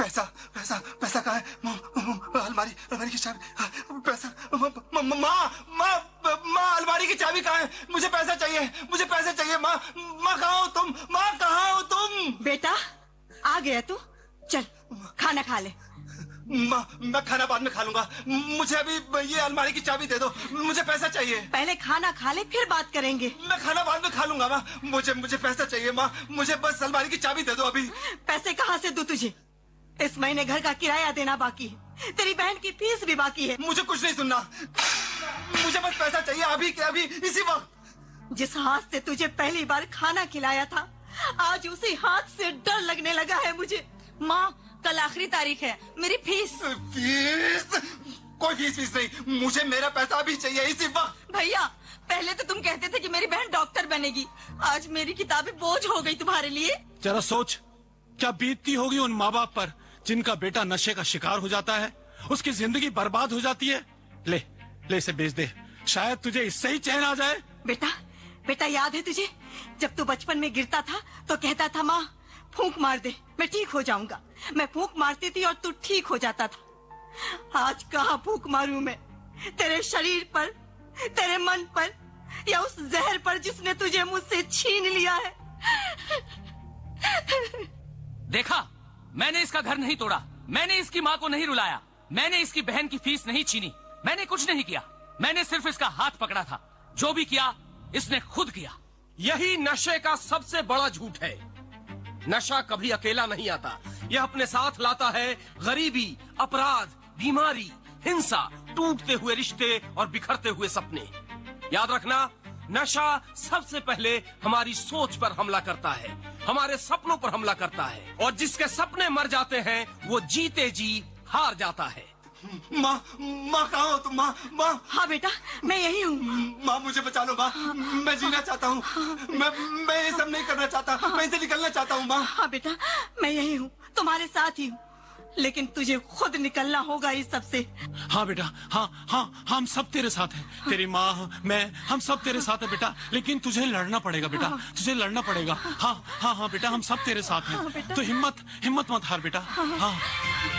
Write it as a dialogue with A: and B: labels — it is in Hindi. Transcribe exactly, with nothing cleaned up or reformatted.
A: पैसा पैसा पैसा कहाँ है? अलमारी अलमारी की चाबी, पैसा। माँ माँ माँ अलमारी की चाबी कहाँ है? मुझे पैसा चाहिए, मुझे पैसा चाहिए। माँ माँ कहाँ हो तुम? माँ कहाँ हो तुम?
B: बेटा आ गया तू, चल खाना खा ले।
A: माँ मैं खाना बाद में खा लूंगा, मुझे अभी ये अलमारी की चाबी दे दो, मुझे पैसा चाहिए।
B: पहले खाना खा ले फिर बात करेंगे।
A: मैं खाना बाद में खा लूंगा माँ, मुझे मुझे पैसा चाहिए माँ, मुझे बस अलमारी की चाबी दे दो अभी।
B: पैसे कहाँ से दूं तुझे? इस महीने घर का किराया देना बाकी है, तेरी बहन की फीस भी बाकी है।
A: मुझे कुछ नहीं सुनना, मुझे बस पैसा चाहिए अभी के अभी, इसी वक्त।
B: जिस हाथ से तुझे पहली बार खाना खिलाया था, आज उसी हाथ से डर लगने लगा है मुझे।
C: माँ कल आखिरी तारीख है, मेरी फीस।
A: फीस? कोई फीस फीस नहीं, मुझे मेरा पैसा भी चाहिए इसी वक्त।
C: भैया पहले तो तुम कहते थे कि मेरी बहन डॉक्टर बनेगी, आज मेरी किताबें बोझ हो गई तुम्हारे लिए।
D: जरा सोच क्या बीतती होगी उन माँ बाप पर जिनका बेटा नशे का शिकार हो जाता है, उसकी जिंदगी बर्बाद हो जाती है। ले ले इसे बेच दे, शायद तुझे इससे ही चैन आ जाए।
B: बेटा बेटा याद है तुझे, जब तू बचपन में गिरता था तो कहता था माँ फूंक मार दे मैं ठीक हो जाऊंगा। मैं फूंक मारती थी और तू ठीक हो जाता था। आज कहाँ फूंक मारूं मैं? तेरे शरीर पर, तेरे मन पर, या उस जहर पर जिसने तुझे मुझसे छीन लिया है।
E: देखा, मैंने इसका घर नहीं तोड़ा, मैंने इसकी माँ को नहीं रुलाया, मैंने इसकी बहन की फीस नहीं छीनी, मैंने कुछ नहीं किया, मैंने सिर्फ इसका हाथ पकड़ा था। जो भी किया इसने खुद किया।
F: यही नशे का सबसे बड़ा झूठ है। नशा कभी अकेला नहीं आता, यह अपने साथ लाता है गरीबी, अपराध, बीमारी, हिंसा, टूटते हुए रिश्ते और बिखरते हुए सपने। याद रखना, नशा सबसे पहले हमारी सोच पर हमला करता है, हमारे सपनों पर हमला करता है, और जिसके सपने मर जाते हैं वो जीते जी हार जाता है।
A: माँ माँ कहाँ हो तुम? माँ माँ।
B: हाँ बेटा मैं यही हूँ।
A: माँ मुझे बचा लो माँ, मैं जीना चाहता हूँ, मैं मैं ये सब नहीं करना चाहता, मैं इसे निकलना चाहता हूँ माँ।
B: हाँ बेटा मैं यही हूँ, तुम्हारे साथ ही हूँ, लेकिन तुझे खुद निकलना होगा इस सब से।
D: हाँ बेटा, हाँ हाँ हम सब तेरे साथ हैं, तेरी माँ, मैं, हम सब तेरे साथ हैं बेटा, लेकिन तुझे लड़ना पड़ेगा बेटा, तुझे लड़ना पड़ेगा। हाँ हाँ हाँ बेटा हम सब तेरे साथ हैं, तो हिम्मत हिम्मत मत हार बेटा। हाँ